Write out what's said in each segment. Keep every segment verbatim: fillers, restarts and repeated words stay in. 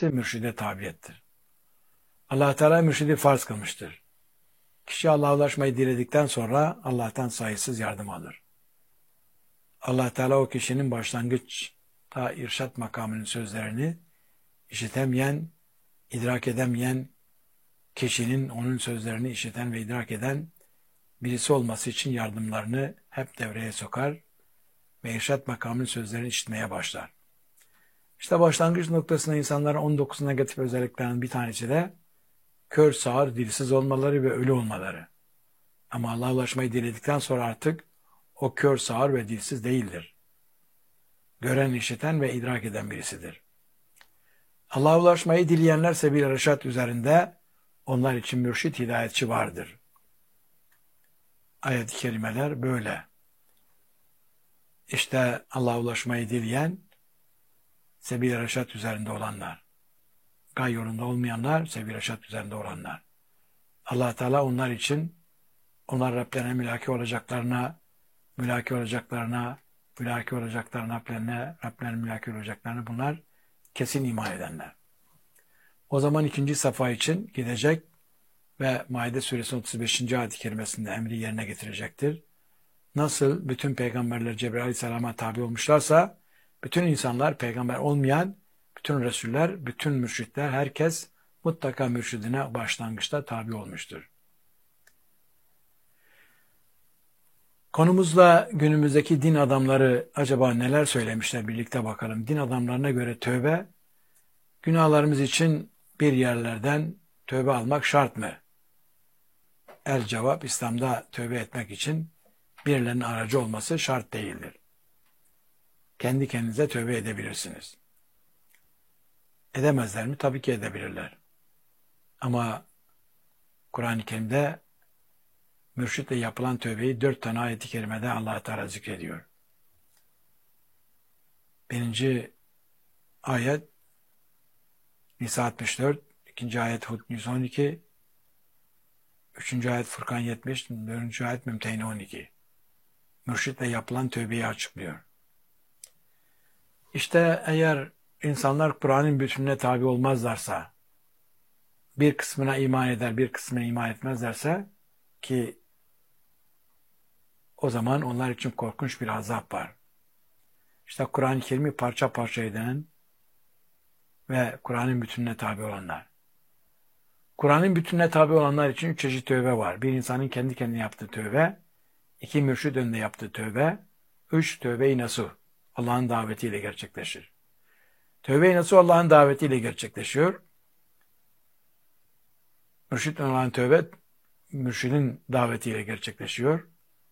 hepsi mürşide tabiyettir. Allah Teala mürşidi farz kılmıştır. Kişi Allah'a ulaşmayı diledikten sonra Allah'tan sayısız yardım alır. Allah Teala o kişinin başlangıçta irşat makamının sözlerini işitemeyen, idrak edemeyen kişinin onun sözlerini işiten ve idrak eden birisi olması için yardımlarını hep devreye sokar ve irşat makamının sözlerini işitmeye başlar. İşte başlangıç noktasında insanların on dokuz negatif özelliklerinin bir tanesi de kör, sağır, dilsiz olmaları ve ölü olmaları. Ama Allah'a ulaşmayı diledikten sonra artık o kör, sağır ve dilsiz değildir. Gören, işiten ve idrak eden birisidir. Allah'a ulaşmayı dileyenler sebil-i reşat üzerinde onlar için mürşit, hidayetçi vardır. Ayet-i kerimeler böyle. İşte Allah'a ulaşmayı dileyen sebil-i reşat üzerinde olanlar. Gay yolunda olmayanlar, sebil-i reşat üzerinde olanlar. Allah Teala onlar için, onlar Rablerine mülaki olacaklarına, mülaki olacaklarına, mülaki olacaklarına, Rablerine, Rablerine mülaki olacaklarına bunlar kesin iman edenler. O zaman ikinci safa için gidecek ve Maide suresi otuz beşinci ayet-i kerimesinde emri yerine getirecektir. Nasıl bütün peygamberler Cebrail aleyhisselama tabi olmuşlarsa, bütün insanlar, peygamber olmayan, bütün Resuller, bütün mürşitler, herkes mutlaka mürşidine başlangıçta tabi olmuştur. Konumuzla günümüzdeki din adamları acaba neler söylemişler birlikte bakalım. Din adamlarına göre tövbe, günahlarımız için bir yerlerden tövbe almak şart mı? El cevap, İslam'da tövbe etmek için birilerinin aracı olması şart değildir. Kendi kendinize tövbe edebilirsiniz. Edemezler mi? Tabii ki edebilirler. Ama Kur'an-ı Kerim'de mürşitle yapılan tövbeyi dört tane ayet-i kerimede Allah Teala zikrediyor. Birinci ayet Nisa altmış dört, ikinci ayet Hud yüz on iki, üçüncü ayet Furkan yetmiş, dördüncü ayet Mümtehine on iki. Mürşitle yapılan tövbeyi açıklıyor. İşte eğer insanlar Kur'an'ın bütününe tabi olmazlarsa, bir kısmına iman eder, bir kısmına iman etmezlerse ki o zaman onlar için korkunç bir azap var. İşte Kur'an-ı Kerim'i parça parça eden ve Kur'an'ın bütününe tabi olanlar. Kur'an'ın bütününe tabi olanlar için üç çeşit tövbe var. Bir insanın kendi kendine yaptığı tövbe, iki mürşid önünde yaptığı tövbe, üç tövbe-i nasuh, Allah'ın davetiyle gerçekleşir. Tövbe-i nasuh Allah'ın davetiyle gerçekleşiyor. Mürşid olan tövbe, mürşidin davetiyle gerçekleşiyor.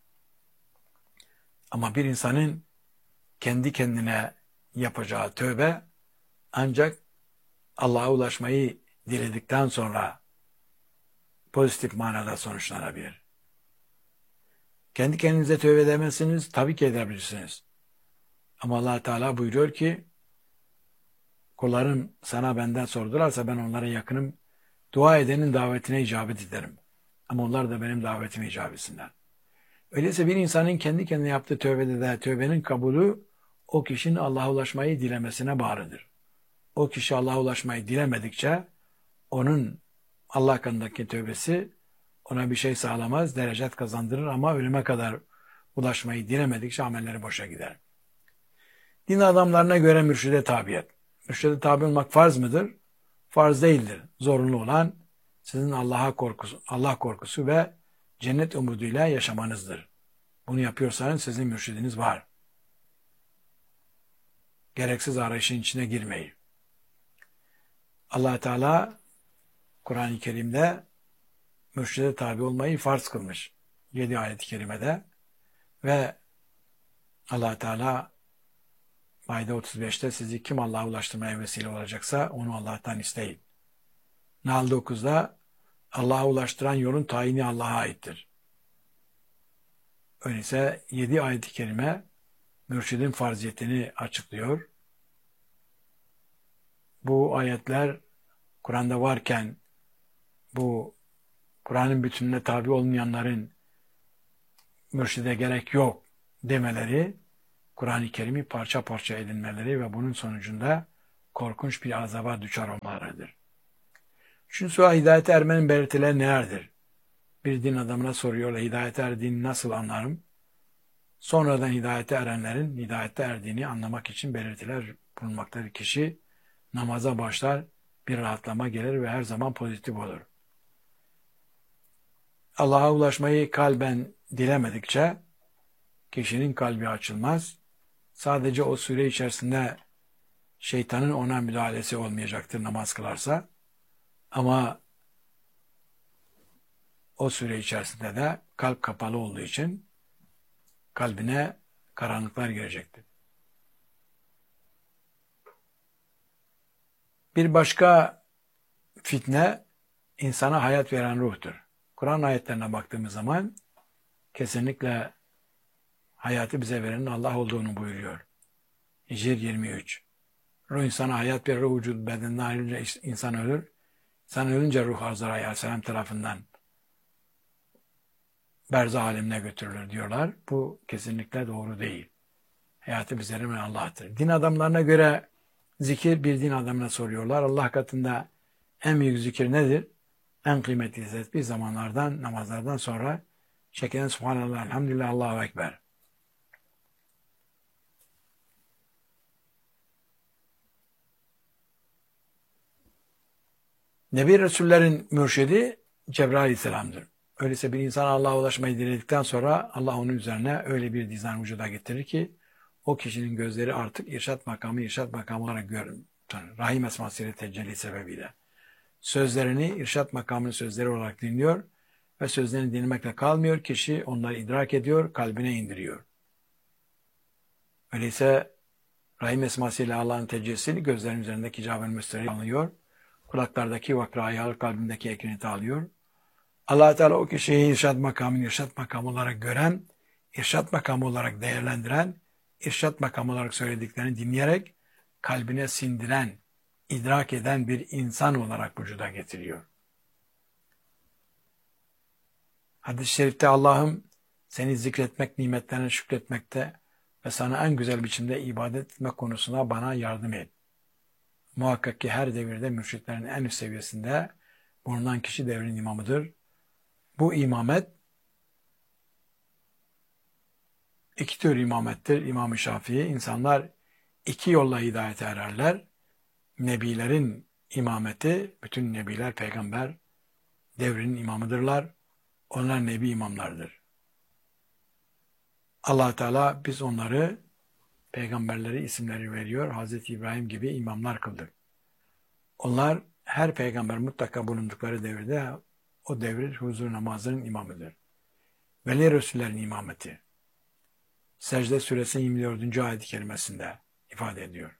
Ama bir insanın kendi kendine yapacağı tövbe ancak Allah'a ulaşmayı diledikten sonra pozitif manada sonuçlanabilir. Kendi kendinize tövbe edemezsiniz, tabii ki edebilirsiniz. Ama Allah Teala buyuruyor ki, kullarım sana benden sordularsa ben onlara yakınım, dua edenin davetine icabet ederim. Ama onlar da benim davetime icabet etsinler. Öyleyse bir insanın kendi kendine yaptığı tövbede de tövbenin kabulü o kişinin Allah'a ulaşmayı dilemesine bağlıdır. O kişi Allah'a ulaşmayı dilemedikçe onun Allah hakkındaki tövbesi ona bir şey sağlamaz, derecet kazandırır ama ölüme kadar ulaşmayı dilemedikçe amelleri boşa gider. Din adamlarına göre mürşide tabiyet. Mürşide tabi olmak farz mıdır? Farz değildir. Zorunlu olan sizin Allah'a korkusu, Allah korkusu ve cennet umuduyla yaşamanızdır. Bunu yapıyorsanız sizin mürşidiniz var. Gereksiz arayışın içine girmeyin. Allah Teala Kur'an-ı Kerim'de mürşide tabi olmayı farz kılmış. Yedi ayet-i kerimede ve Allah Teala Maide otuz beşte sizi kim Allah'a ulaştırmaya vesile olacaksa onu Allah'tan isteyin. Nahl dokuzda Allah'a ulaştıran yolun tayini Allah'a aittir. Öyleyse yedi ayet-i kerime mürşidin farziyetini açıklıyor. Bu ayetler Kur'an'da varken bu Kur'an'ın bütününe tabi olmayanların mürşide gerek yok demeleri, Kur'an-ı Kerim'i parça parça edinmeleri ve bunun sonucunda korkunç bir azaba düçar olmalarıdır. Üçüncü sual, hidayete ermenin belirtileri nelerdir? Bir din adamına soruyorlar, hidayete erdiğini nasıl anlarım? Sonradan hidayete erenlerin hidayete erdiğini anlamak için belirtiler bulunmaktadır. Kişi namaza başlar, bir rahatlama gelir ve her zaman pozitif olur. Allah'a ulaşmayı kalben dilemedikçe kişinin kalbi açılmaz. Sadece o süre içerisinde şeytanın ona müdahalesi olmayacaktır namaz kılarsa. Ama o süre içerisinde de kalp kapalı olduğu için kalbine karanlıklar girecektir. Bir başka fitne insana hayat veren ruhtur. Kur'an ayetlerine baktığımız zaman kesinlikle hayatı bize verenin Allah olduğunu buyuruyor. Hicr yirmi üç. Ruh insana hayat verir, ruh vücut bedeninden ayrılınca insan ölür. İnsan ölünce ruh Azrail Aleyhisselam tarafından berzah alemine götürülür diyorlar. Bu kesinlikle doğru değil. Hayatı bize veren Allah'tır. Din adamlarına göre zikir, bir din adamına soruyorlar. Allah katında en büyük zikir nedir? En kıymetli tesbih zamanlardan, namazlardan sonra çekilen Subhanallah, Elhamdülillah, Allahu Ekber. Nebi Resullerin mürşidi Cebrail Aleyhisselam'dır. Öyleyse bir insan Allah'a ulaşmayı diledikten sonra Allah onun üzerine öyle bir dizayn vücuda getirir ki o kişinin gözleri artık irşat makamı, irşat makamı olarak görür. Rahim esmasıyla tecelli sebebiyle. Sözlerini irşat makamının sözleri olarak dinliyor ve sözlerini dinlemekle kalmıyor. Kişi onları idrak ediyor, kalbine indiriyor. Öyleyse Rahim esmasıyla Allah'ın tecellisi gözlerin üzerindeki icab-ı müsteri alıyor. Kulaklardaki vakrayı alır, kalbindeki ekriniti alıyor. Allah Teala o kişiyi irşat makamını irşat makamı olarak gören, irşat makamı olarak değerlendiren, irşat makamı olarak söylediklerini dinleyerek kalbine sindiren, idrak eden bir insan olarak vücuda getiriyor. Hadis-i şerifte Allah'ım seni zikretmek, nimetlerine şükretmekte ve sana en güzel biçimde ibadet etmek konusunda bana yardım et. Muhakkak ki her devirde mürşitlerin en üst seviyesinde bulunan kişi devrin imamıdır. Bu imamet iki tür imamettir. İmam-ı Şafii, insanlar iki yolla hidayete ererler. Nebilerin imameti, bütün nebiler, peygamber devrinin imamıdırlar. Onlar nebi imamlardır. Allah Teala biz onları, peygamberleri isimleri veriyor. Hazreti İbrahim gibi imamlar kıldık. Onlar her peygamber mutlaka bulundukları devirde o devrin huzur namazının imamıdır. Veli Resullerin imameti. Secde Suresi yirmi dördüncü ayet-i kerimesinde ifade ediyor.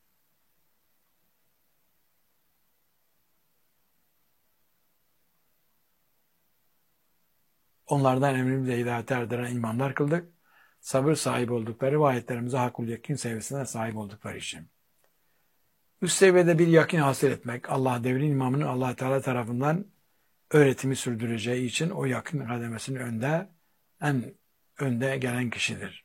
Onlardan emrimize hidayete erdiren imamlar kıldık. Sabır sahibi oldukları ve ayetlerimize hakul yakin seviyesine sahip oldukları için. Üst seviyede bir yakin hasıl etmek, Allah devrin imamının Allah Teala tarafından öğretimi sürdüreceği için o yakın kademesinin önde, en önde gelen kişidir.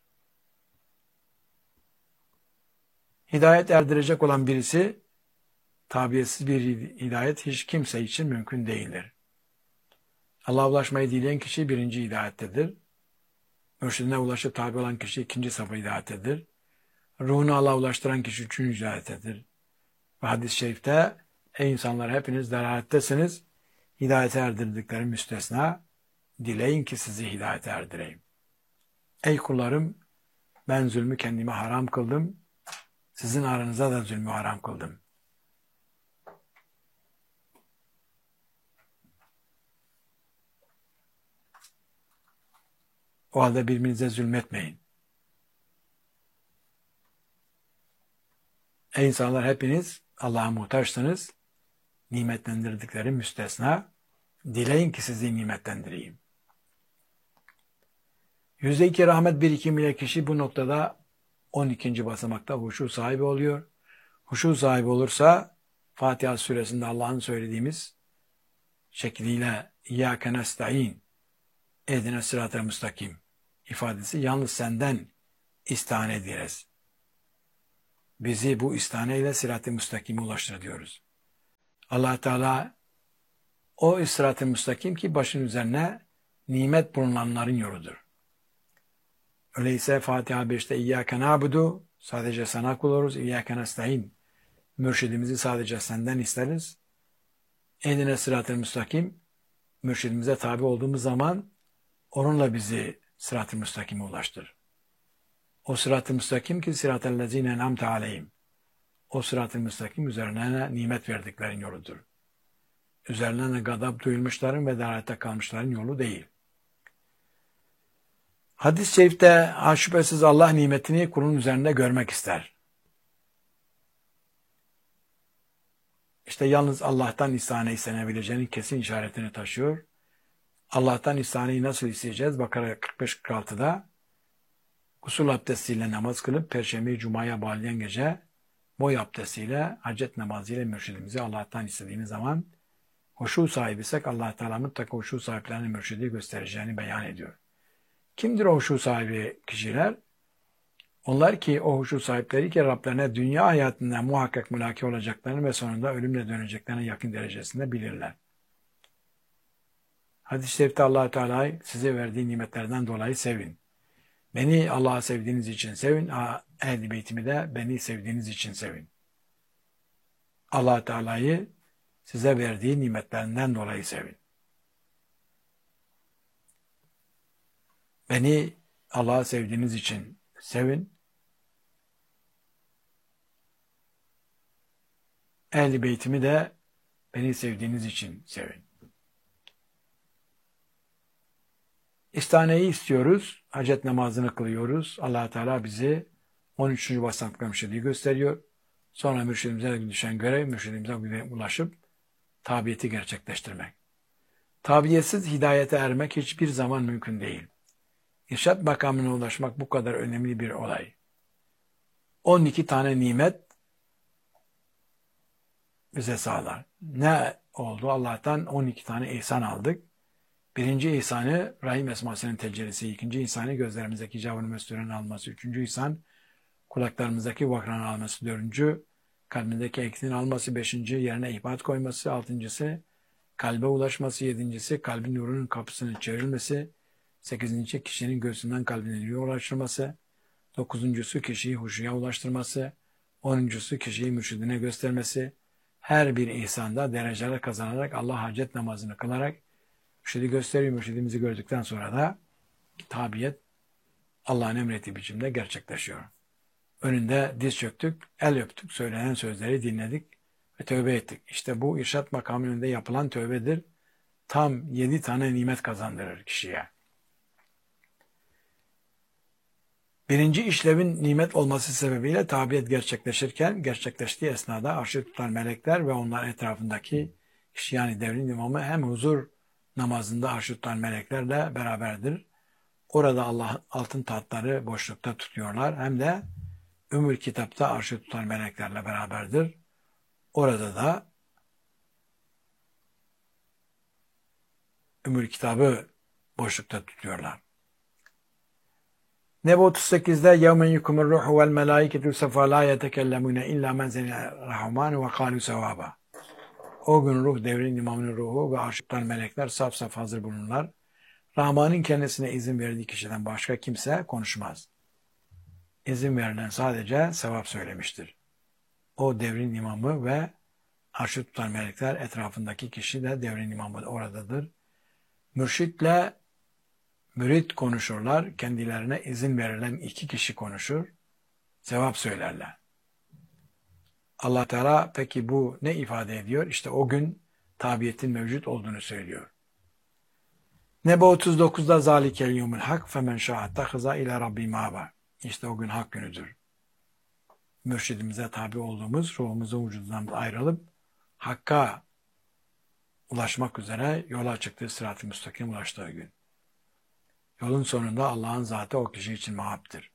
Hidayet erdirecek olan birisi, tabiyetsiz bir hidayet hiç kimse için mümkün değildir. Allah'a ulaşmayı dileyen kişi birinci hidayettedir. Mürşidine ulaşıp tabi olan kişi ikinci safha hidayettedir. Ruhunu Allah'a ulaştıran kişi üçüncü hidayettedir. Ve hadis-i şerifte, ey insanlar hepiniz delalettesiniz, hidayete erdirdikleri müstesna, dileyin ki sizi hidayete erdireyim. Ey kullarım, ben zulmü kendime haram kıldım, sizin aranıza da zulmü haram kıldım. O halde birbirinize zulmetmeyin. Ey insanlar hepiniz Allah'a muhtaçsınız, nimetlendirdikleri müstesna, dileyin ki sizi nimetlendireyim. Yüzde iki rahmet birikimiyle kişi bu noktada on ikinci basamakta huşu sahibi oluyor. Huşu sahibi olursa Fatiha suresinde Allah'ın söylediğimiz şekliyle İyyâke nesta'in ehdine sırat-ı müstakim ifadesi yalnız senden istihane ederiz. bizi bu istane ile sırat-ı müstakime ulaştır diyoruz. Allah Teala o sırat-ı müstakim ki başın üzerine nimet bulunanların yoludur. Öyleyse Fatiha beşte İyyâke na'budu, sadece sana kul oluruz. İyyâke nestaîn, mürşidimizi sadece senden isteriz. Ehdine sırat-ı müstakim, mürşidimize tabi olduğumuz zaman onunla bizi sırat-ı müstakime ulaştır. O sırat-ı müstakim ki sırat-ı lezîne en'amte aleyhim. O sırat-ı müstakim üzerine nimet verdiklerin yoludur. Üzerlerine gadab duyulmuşların ve dalalete kalmışların yolu değil. Hadis-i şerifte şüphesiz Allah nimetini kulun üzerinde görmek ister. İşte yalnız Allah'tan ihsane istenebileceğinin kesin işaretini taşıyor. Allah'tan ihsaneyi nasıl isteyeceğiz? Bakara kırk beş kırk altıda gusül abdestiyle namaz kılıp Perşembe-i Cuma'ya bağlayan gece boy abdestiyle hacet namazıyla mürşidimizi Allah'tan istediğimiz zaman huşu sahibiysek Allah Teala mutlaka huşu sahiplerine mürşidi göstereceğini beyan ediyor. Kimdir o huşu sahibi kişiler? Onlar ki o huşu sahipleri ki Rablerine dünya hayatında muhakkak mülaki olacaklarını ve sonunda ölümle döneceklerine yakın derecesinde bilirler. Hadis-i şerifte Allah Teala size verdiği nimetlerden dolayı sevin. Beni Allah'a sevdiğiniz için sevin. Ehl-i Beytimi de beni sevdiğiniz için sevin. Allah Teala'yı size verdiği nimetlerinden dolayı sevin. Beni Allah'a sevdiğiniz için sevin. Ehl-i Beytimi de beni sevdiğiniz için sevin. İstaneyi istiyoruz. Hacet namazını kılıyoruz. Allah Teala bizi on üçüncü basamakta mürşidi gösteriyor. Sonra mürşidimize düşen görev mürşidimize ulaşıp tabiyeti gerçekleştirmek. Tabiyetsiz hidayete ermek hiçbir zaman mümkün değil. İrşad makamına ulaşmak bu kadar önemli bir olay. on iki tane nimet bize sağlar. Ne oldu? Allah'tan on iki tane ihsan aldık. Birinci ihsanı Rahim esmasının tecellisi, ikinci ihsanı gözlerimizdeki cevabını mesturun alması, üçüncü ihsan kulaklarımızdaki vakranın alması, dördüncü kalbindeki eksin alması, beşinci yerine ihbat koyması, altıncısı kalbe ulaşması, yedincisi kalbin nurunun kapısının çevrilmesi, sekizinci kişinin göğsünden kalbine nur ulaştırması, dokuzuncusu kişiyi huşuya ulaştırması, onuncusu kişiyi mürşidine göstermesi, her bir ihsanda dereceler kazanarak Allah hacet namazını kılarak mürşidi gösteriyor. Mürşidimizi gördükten sonra da tabiyet Allah'ın emrettiği biçimde gerçekleşiyor. Önünde diz çöktük, el öptük, söylenen sözleri dinledik ve tövbe ettik. İşte bu irşad makamının önünde yapılan tövbedir. Tam yedi tane nimet kazandırır kişiye. Birinci işlevin nimet olması sebebiyle tabiyet gerçekleşirken, gerçekleştiği esnada arşı tutan melekler ve onların etrafındaki kişi yani devrin imamı hem huzur namazında arşı tutan meleklerle beraberdir. Orada Allah altın tahtları boşlukta tutuyorlar. Hem de Ümmül Kitap'ta arşı tutan meleklerle beraberdir. Orada da Ümmül Kitab'ı boşlukta tutuyorlar. Nebe otuz sekizde يَوْمَنْ يُكُمُ الرُّحُ وَالْمَلَائِكَةُ سَفَا لَا يَتَكَلَّمُونَ إِلَّا مَنْ زَنَ الرَّحْمَانُ وَقَالُوا سَوَابًا. O gün ruh devrin imamının ruhu ve arşıktan melekler saf saf hazır bulunurlar. Rahman'ın kendisine izin verdiği kişiden başka kimse konuşmaz. İzin verilen sadece sevap söylemiştir. O devrin imamı ve arşı tutan melekler etrafındaki kişi de devrin imamı oradadır. Mürşitle mürit konuşurlar. Kendilerine izin verilen iki kişi konuşur. Sevap söylerler. Allah Teala peki bu ne ifade ediyor? İşte o gün tabiyetin mevcut olduğunu söylüyor. Nebe otuz dokuzda zalikel yevmül hak femen şa'atte hıza ile rabbi mâba. İşte o gün hak günüdür. Mürşidimize tabi olduğumuz ruhumuzun vücudundan ayrılıp hakka ulaşmak üzere yola çıktığı sırat-ı müstakim ulaştığı gün. Yolun sonunda Allah'ın zatı o kişi için mahaptır.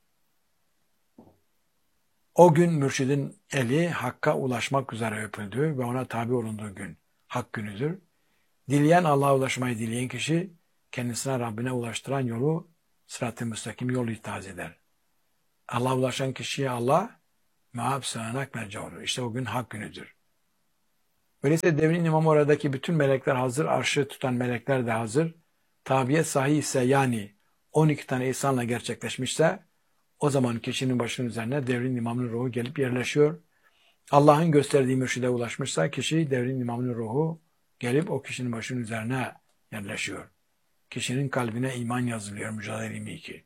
O gün mürşidin eli hakka ulaşmak üzere öpüldüğü ve ona tabi olunduğu gün hak günüdür. Dileyen Allah'a ulaşmayı dileyen kişi kendisine Rabbine ulaştıran yolu sırat-ı müstakim yolu itaat eder. Allah'a ulaşan kişiye Allah Mağab, sığınak, merca olur. İşte o gün hak günüdür. Öyleyse devrin imamı oradaki bütün melekler hazır, arşı tutan melekler de hazır. Tabiyet sahi ise yani on iki tane ihsanla gerçekleşmişse o zaman kişinin başının üzerine devrin imamının ruhu gelip yerleşiyor. Allah'ın gösterdiği mürşide ulaşmışsa kişi devrin imamının ruhu gelip o kişinin başının üzerine yerleşiyor. Kişinin kalbine iman yazılıyor. Mücadele yirmi iki.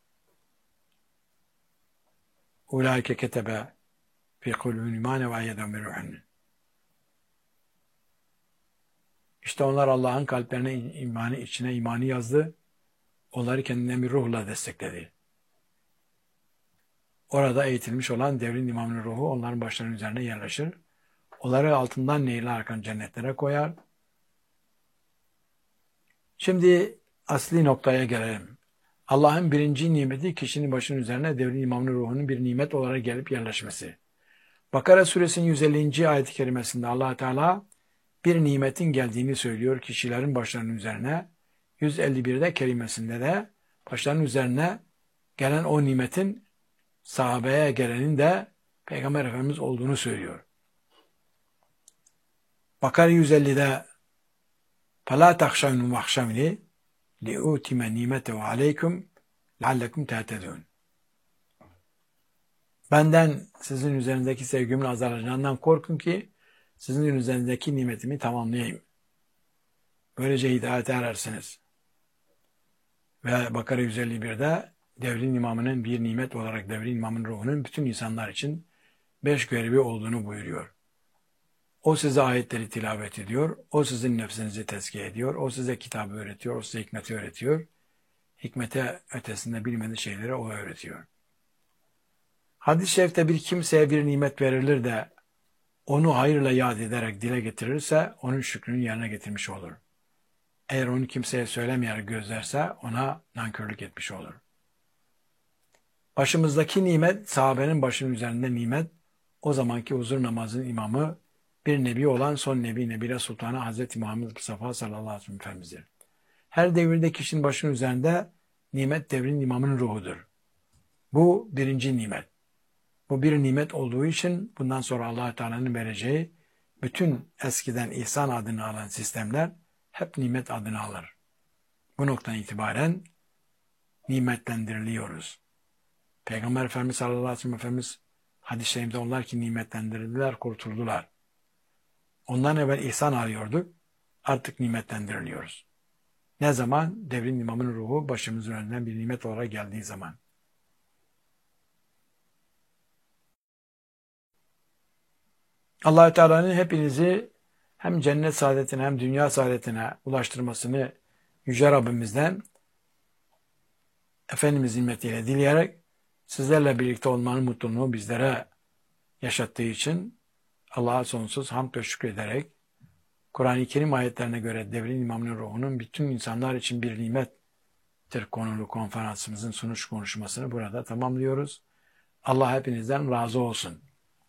Ulaike ketebe fi kulubihim imane ve ayyedehum bi ruhin. İşte onlar Allah'ın kalplerine imanı, içine imanı yazdı. Onları kendinden bir ruhla destekledi. Orada eğitilmiş olan devrin imamının ruhu onların başlarının üzerine yerleşir. Onları altından nehirle arkan cennetlere koyar. Şimdi asli noktaya gelelim. Allah'ın birinci nimeti kişinin başının üzerine devrin imamının ruhunun bir nimet olarak gelip yerleşmesi. Bakara suresinin yüz ellinci ayet-i kerimesinde Allah Teala bir nimetin geldiğini söylüyor kişilerin başlarının üzerine. yüz elli birde kerimesinde de başlarının üzerine gelen o nimetin sahabeye gelenin de Peygamber Efendimiz olduğunu söylüyor. Bakara yüz ellide فَلَا تَخْشَوْنُ وَخْشَوْنِ لِعُوتِمَ نِيمَتَهُ عَلَيْكُمْ لَعَلَّكُمْ تَهْتَدُونَ. Benden sizin üzerindeki sevgimin azalacağından korkun ki sizin üzerindeki nimetimi tamamlayayım. Böylece hidayete erersiniz. Ve Bakara yüz elli birde devrin imamının bir nimet olarak devrin imamın ruhunun bütün insanlar için beş görevi olduğunu buyuruyor. O size ayetleri tilavet ediyor, o sizin nefsinizi tezkiye ediyor, o size kitabı öğretiyor, o size hikmeti öğretiyor. Hikmete ötesinde bilmediği şeyleri o öğretiyor. Hadis-i şerifte bir kimseye bir nimet verilir de onu hayırla yad ederek dile getirirse onun şükrünü yerine getirmiş olur. Eğer onu kimseye söylemeyerek gözlerse ona nankörlük etmiş olur. Başımızdaki nimet, sahabenin başının üzerinde nimet, o zamanki huzur namazının imamı, bir nebi olan son nebi Nebile Sultanı Hazreti Muhammed Mustafa sallallahu aleyhi ve sellem Efendimiz'dir. Her devirde kişinin başının üzerinde nimet devrin imamının ruhudur. Bu birinci nimet. Bu bir nimet olduğu için bundan sonra Allah Teala'nın vereceği bütün eskiden ihsan adını alan sistemler hep nimet adını alır. Bu noktadan itibaren nimetlendiriliyoruz. Peygamber Efendimiz sallallahu aleyhi ve sellem Efendimiz hadis-i şerifte onlar ki nimetlendirildiler, kurtuldular. Ondan evvel ihsan arıyorduk, artık nimetlendiriliyoruz. Ne zaman? Devrin imamının ruhu başımızın önünden bir nimet olarak geldiği zaman. Allah-u Teala'nın hepinizi hem cennet saadetine hem dünya saadetine ulaştırmasını Yüce Rabbimizden Efendimiz nimmetiyle dileyerek sizlerle birlikte olmanın mutluluğunu bizlere yaşattığı için Allah'a sonsuz hamd ve şükrederek Kur'an-ı Kerim ayetlerine göre devrin imamının ruhunun bütün insanlar için bir nimettir konulu konferansımızın sunuş konuşmasını burada tamamlıyoruz. Allah hepinizden razı olsun.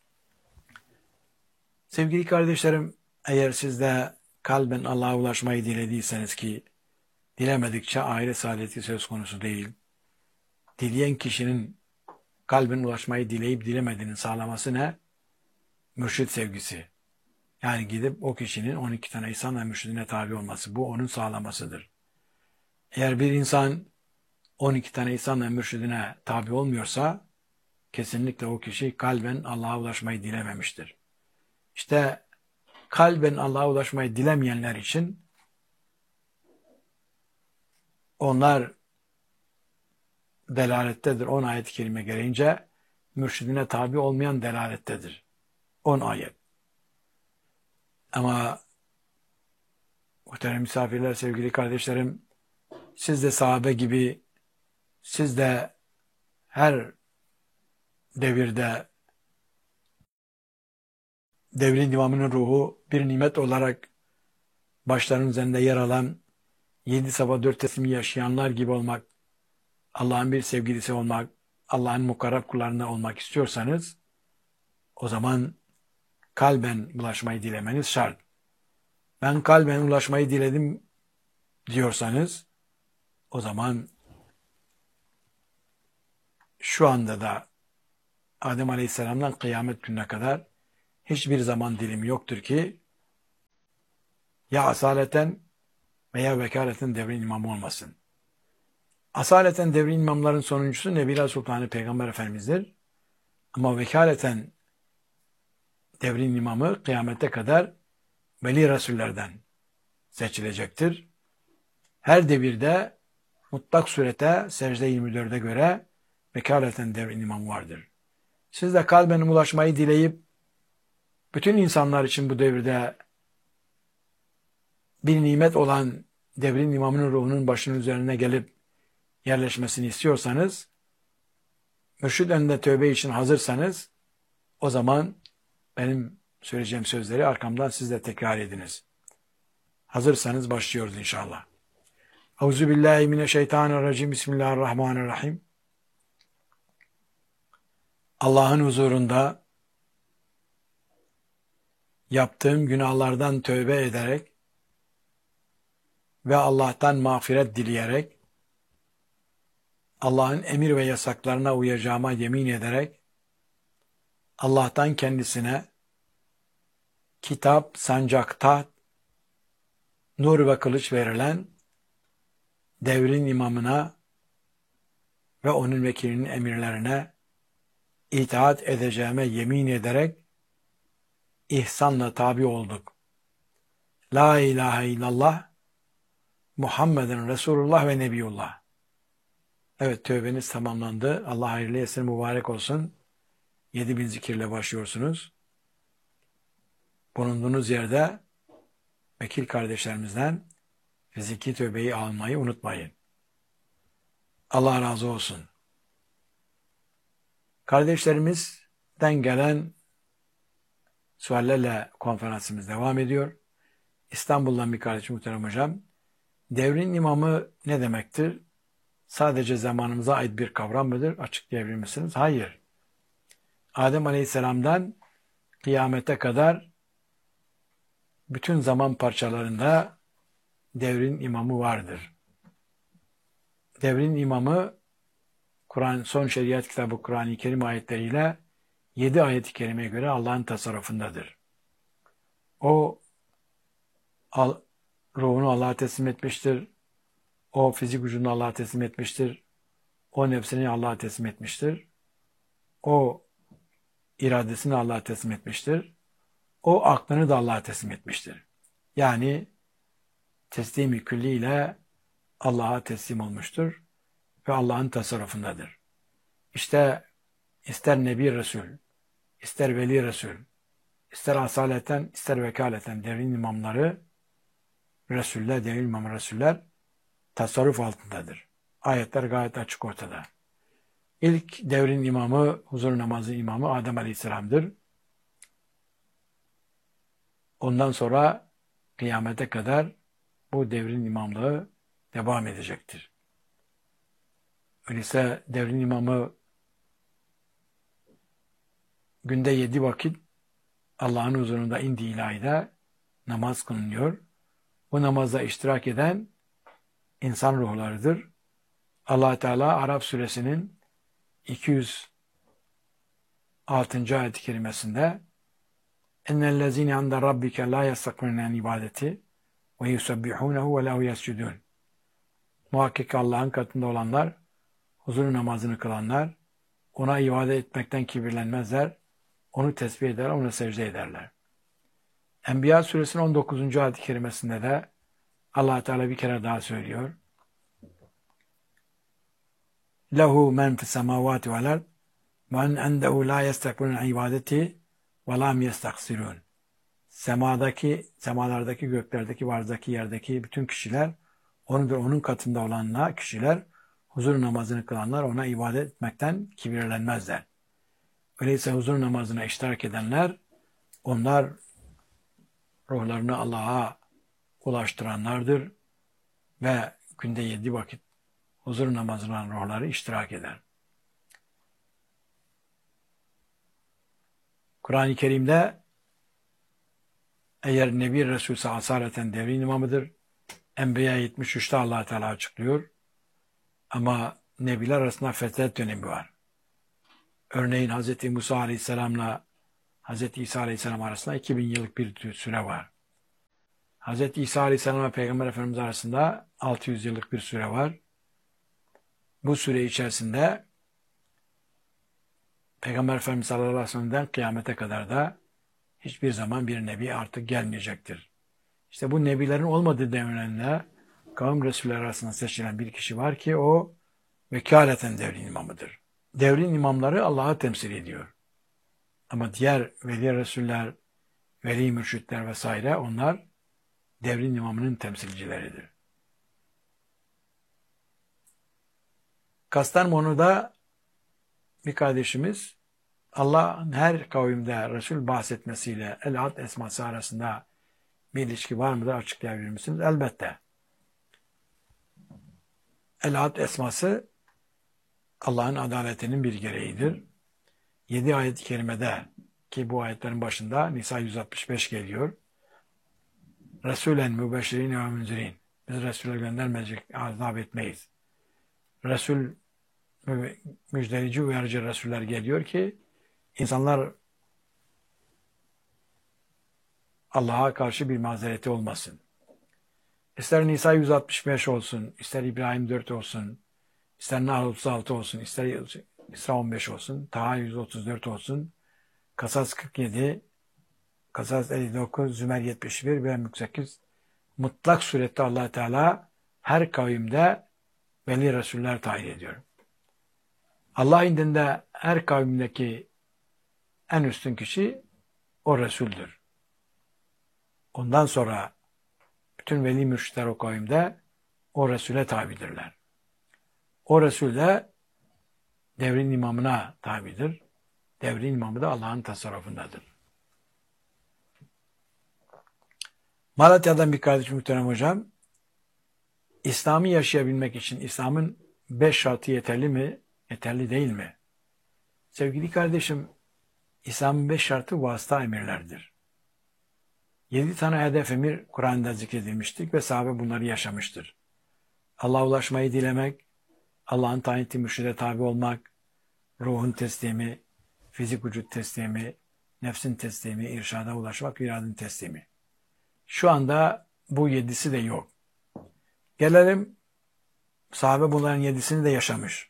Sevgili kardeşlerim, eğer siz de kalben Allah'a ulaşmayı dilediyseniz ki dilemedikçe ahiret saadeti söz konusu değil. Dileyen kişinin kalben ulaşmayı dileyip dilemediğini sağlaması ne? Mürşid sevgisi. Yani gidip o kişinin on iki tane ihsan ve mürşidine tabi olması. Bu onun sağlamasıdır. Eğer bir insan on iki tane ihsan ve mürşidine tabi olmuyorsa kesinlikle o kişi kalben Allah'a ulaşmayı dilememiştir. İşte kalben Allah'a ulaşmayı dilemeyenler için onlar delalettedir. on ayet-i kerime gereğince mürşidine tabi olmayan delalettedir. on ayet. Ama muhterem misafirler, sevgili kardeşlerim, siz de sahabe gibi, siz de her devirde devrin imamının ruhu bir nimet olarak başlarının üzerinde yer alan, yedi sabah dört teslimi yaşayanlar gibi olmak, Allah'ın bir sevgilisi olmak, Allah'ın mukarrab kullarından olmak istiyorsanız, o zaman kalben ulaşmayı dilemeniz şart. Ben kalben ulaşmayı diledim diyorsanız, o zaman şu anda da Adem Aleyhisselam'dan kıyamet gününe kadar hiçbir zaman dilimi yoktur ki ya asaleten veya vekaleten devrin imamı olmasın. Asaleten devrin imamların sonuncusu Nebiler Sultanı Peygamber Efendimiz'dir. Ama vekaleten devrin imamı kıyamete kadar veli Resullerden seçilecektir. Her devirde mutlak surete secde yirmi dörde göre vekaleten devrin imamı vardır. Siz de kalben ulaşmayı dileyip bütün insanlar için bu devirde bir nimet olan devrin imamının ruhunun başının üzerine gelip yerleşmesini istiyorsanız, mürşid önünde tövbe için hazırsanız, o zaman benim söyleyeceğim sözleri arkamdan siz de tekrar ediniz. Hazırsanız başlıyoruz inşallah. Euzubillahimineşşeytanirracim. Bismillahirrahmanirrahim. Allah'ın huzurunda yaptığım günahlardan tövbe ederek ve Allah'tan mağfiret dileyerek, Allah'ın emir ve yasaklarına uyacağıma yemin ederek, Allah'tan kendisine kitap, sancak, taht, nur ve kılıç verilen devrin imamına ve onun vekilinin emirlerine itaat edeceğime yemin ederek ihsanla tabi olduk. La ilahe illallah Muhammeden Resulullah ve Nebiyullah. Evet, tövbeniz tamamlandı. Allah hayırlı etsin, mübarek olsun. Yedi bin zikirle başlıyorsunuz. Bulunduğunuz yerde vekil kardeşlerimizden fiziki tövbeyi almayı unutmayın. Allah razı olsun. Kardeşlerimizden gelen suallerle konferansımız devam ediyor. İstanbul'dan bir kardeşim, muhterem hocam. Devrin imamı ne demektir? Sadece zamanımıza ait bir kavram mıdır? Açıklayabilir misiniz? Hayır. Adem Aleyhisselam'dan kıyamete kadar bütün zaman parçalarında devrin imamı vardır. Devrin imamı Kur'an, son şeriat kitabı Kur'an-ı Kerim ayetleriyle yedi ayet-i kerimeye göre Allah'ın tasarrufundadır. O al, ruhunu Allah'a teslim etmiştir. O fizik gücünü Allah'a teslim etmiştir. O nefsini Allah'a teslim etmiştir. O iradesini Allah'a teslim etmiştir. O aklını da Allah'a teslim etmiştir. Yani teslim-i külliyle Allah'a teslim olmuştur ve Allah'ın tasarrufundadır. İşte ister Nebi Resul, ister Veli Resul, ister asaleten, ister vekaleten devrin imamları, Resuller, devrin imamı Resuller tasarruf altındadır. Ayetler gayet açık ortada. İlk devrin imamı, huzur namazı imamı Adem Aleyhisselam'dır. Ondan sonra kıyamete kadar bu devrin imamlığı devam edecektir. Öyleyse devrin imamı günde yedi vakit Allah'ın huzurunda indi ilahide namaz kılınıyor. Bu namazda iştirak eden insan ruhlarıdır. Allah Teala Araf suresinin iki yüz altıncı ayet-i kerimesinde ennellezine inde rabbike la yastakbirun ibadeti ve yusabbihunehu ve lehu yescudun. Muhakkak Allah'ın katında olanlar, huzur namazını kılanlar, ona ibadet etmekten kibirlenmezler, onu tesbih eder, ona secde ederler. Enbiya suresinin on dokuzuncu ayet-i kerimesinde de Allah Teala bir kere daha söylüyor. Lehu men fis semavati vel ard ve endehu la yestakbirun ibadeti ve lam yestaksirun. Semadaki, semalardaki, göklerdeki, varzdaki, yerdeki bütün kişiler, onu ve onun katında olanlar, kişiler, huzur namazını kılanlar ona ibadet etmekten kibirlenmezler. Öyleyse huzur namazına iştirak edenler, onlar ruhlarını Allah'a ulaştıranlardır ve günde yedi vakit huzur namazına ruhları iştirak eder. Kur'an-ı Kerim'de eğer Nebi Resulü asaleten devrin imamıdır. Enbiya yetmiş üçte Allah Teala açıklıyor. Ama Nebiler arasında fetret dönemi var. Örneğin Hz. Musa Aleyhisselam'la Hz. İsa Aleyhisselam arasında iki bin yıllık bir süre var. Hz. İsa Aleyhisselam ve Peygamber Efendimiz arasında altı yüz yıllık bir süre var. Bu süre içerisinde Peygamber Efendimiz sallallahu aleyhi ve sellem'den kıyamete kadar da hiçbir zaman bir nebi artık gelmeyecektir. İşte bu nebilerin olmadığı devrinde kavim Resulleri arasında seçilen bir kişi var ki o vekaleten devrin imamıdır. Devrin imamları Allah'ı temsil ediyor. Ama diğer veli Resuller, veli mürşitler vesaire onlar devrin imamının temsilcileridir. Kastamonu'da bir kardeşimiz Allah'ın her kavimde Resul bahsetmesiyle El-Had esması arasında bir ilişki var mıdır açıklayabilir misiniz? Elbette. El-Had esması Allah'ın adaletinin bir gereğidir. Yedi ayet-i kerimede ki bu ayetlerin başında Nisa yüz altmış beş geliyor. Resulen mübeşşirin ve münzirin. Biz Resul'e göndermeyecek, azap etmeyiz. Resul müjdeleyici, uyarıcı Resuller geliyor ki insanlar Allah'a karşı bir mazereti olmasın. İster Nisa yüz altmış beş olsun, ister İbrahim dört olsun, ister Nahl otuz altı olsun, ister İsra on beş olsun, Taha yüz otuz dört olsun, Kasas kırk yedi, Kasas elli dokuz, Zümer yetmiş bir ve Mülk sekiz. Mutlak surette Allah Teala her kavimde veli Resuller tayin ediyor. Allah indinde her kavimdeki en üstün kişi o Resul'dür. Ondan sonra bütün veli mürşitler o kavimde o Resul'e tabidirler. O Resul de devrin imamına tabidir. Devrin imamı da Allah'ın tasarrufundadır. Malatya'dan bir kardeşim muhterem hocam, İslam'ı yaşayabilmek için İslam'ın beş şartı yeterli mi, yeterli değil mi? Sevgili kardeşim, İslam'ın beş şartı vasıta emirlerdir. Yedi tane hedef emir Kur'an'da zikredilmiştir ve sahabe bunları yaşamıştır. Allah'a ulaşmayı dilemek, Allah'ın tayin ettiği mürşide tabi olmak, ruhun teslimi, fizik vücut teslimi, nefsin teslimi, irşada ulaşmak, iradenin teslimi. Şu anda bu yedisi de yok. Gelelim, sahabe bunların yedisini de yaşamış.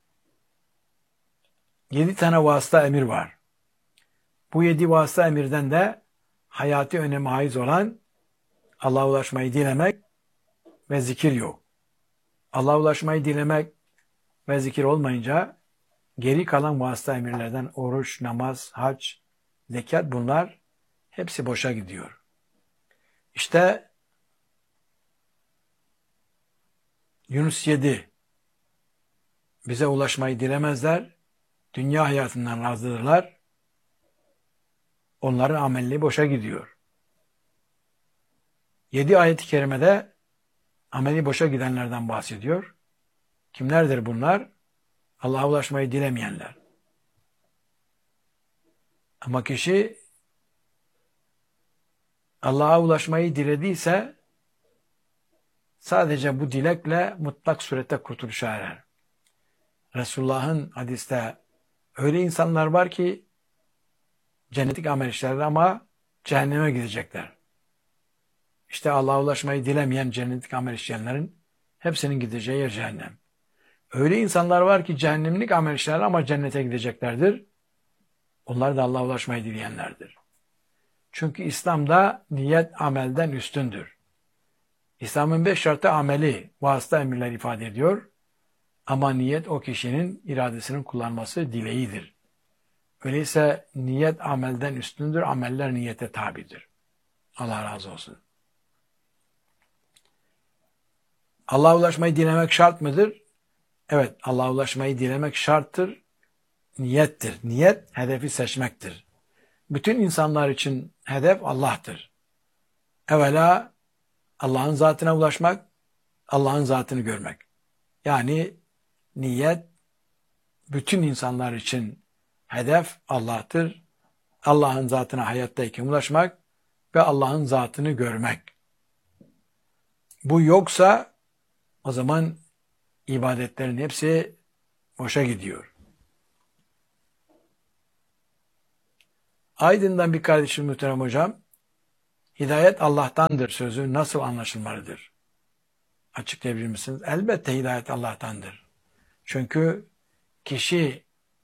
Yedi tane vasıta emir var. Bu yedi vasıta emirden de hayati öneme haiz olan Allah'a ulaşmayı dilemek ve zikir yok. Allah'a ulaşmayı dilemek ve zikir olmayınca geri kalan vasıta emirlerden oruç, namaz, hac, zekat bunlar hepsi boşa gidiyor. İşte Yunus yedi bize ulaşmayı dilemezler, dünya hayatından razıdırlar, onların amelliği boşa gidiyor. Yedi ayet-i kerimede ameli boşa gidenlerden bahsediyor. Kimlerdir bunlar? Allah'a ulaşmayı dilemeyenler. Ama kişi Allah'a ulaşmayı dilediyse sadece bu dilekle mutlak surette kurtuluşa erer. Resulullah'ın hadiste öyle insanlar var ki cennetik amel işlerler ama cehenneme gidecekler. İşte Allah'a ulaşmayı dilemeyen cennetik amel işleyenlerin hepsinin gideceği yer cehennem. Öyle insanlar var ki cehennemlik amel işlerler ama cennete gideceklerdir. Onlar da Allah'a ulaşmayı dileyenlerdir. Çünkü İslam'da niyet amelden üstündür. İslam'ın beş şartı ameli, vasıta emirler ifade ediyor. Ama niyet o kişinin iradesinin kullanması dileğidir. Öyleyse niyet amelden üstündür, ameller niyete tabidir. Allah razı olsun. Allah'a ulaşmayı dilemek şart mıdır? Evet, Allah'a ulaşmayı dilemek şarttır, niyettir. Niyet, hedefi seçmektir. Bütün insanlar için hedef Allah'tır. Evvela Allah'ın zatına ulaşmak, Allah'ın zatını görmek. Yani niyet, bütün insanlar için hedef Allah'tır. Allah'ın zatına hayattayken ulaşmak ve Allah'ın zatını görmek. Bu yoksa o zaman ibadetlerin hepsi boşa gidiyor. Aydın'dan bir kardeşim muhterem hocam, hidayet Allah'tandır sözü nasıl anlaşılmalıdır? Açıklayabilir misiniz? Elbette hidayet Allah'tandır. Çünkü kişi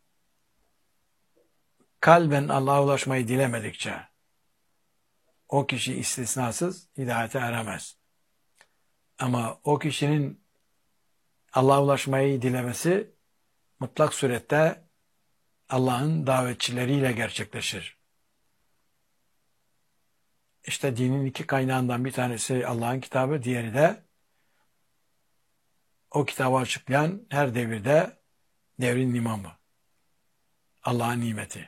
kalben Allah'a ulaşmayı dilemedikçe o kişi istisnasız hidayete eremez. Ama o kişinin Allah'a ulaşmayı dilemesi mutlak surette Allah'ın davetçileriyle gerçekleşir. İşte dinin iki kaynağından bir tanesi Allah'ın kitabı, diğeri de o kitabı açıklayan her devirde devrin imamı. Allah'ın nimeti.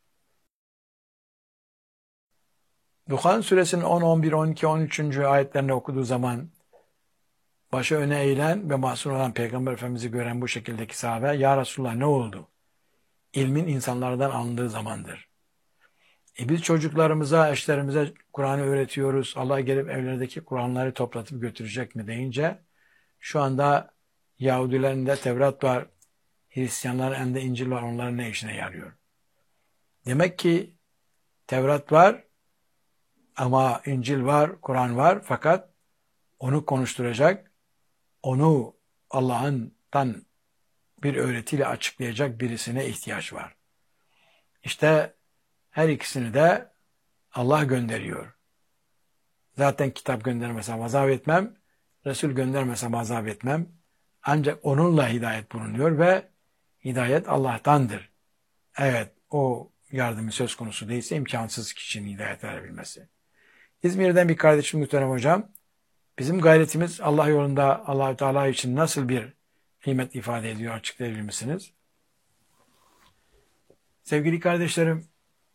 Duhan suresinin on, on bir, on iki, on üçüncü ayetlerini okuduğu zaman başı öne eğilen ve mahzun olan Peygamber Efendimiz'i gören bu şekildeki sahabe, "Ya Resulullah ne oldu?" İlmin insanlardan alındığı zamandır. E biz çocuklarımıza, eşlerimize Kur'an'ı öğretiyoruz. Allah gelip evlerdeki Kur'anları toplatıp götürecek mi deyince, şu anda Yahudilerin de Tevrat var, Hristiyanların elinde İncil var, onların ne işine yarıyor? Demek ki Tevrat var ama İncil var, Kur'an var, fakat onu konuşturacak, onu Allah'tan bir öğretiyle açıklayacak birisine ihtiyaç var. İşte her ikisini de Allah gönderiyor. Zaten kitap göndermesem azap etmem, Resul göndermesem azap etmem. Ancak onunla hidayet bulunuyor ve hidayet Allah'tandır. Evet, o yardımı söz konusu değilse imkansız kişinin hidayet verebilmesi. İzmir'den bir kardeşim muhterem hocam, bizim gayretimiz Allah yolunda Allah-u Teala için nasıl bir kıymet ifade ediyor, açıklayabilir misiniz? Sevgili kardeşlerim,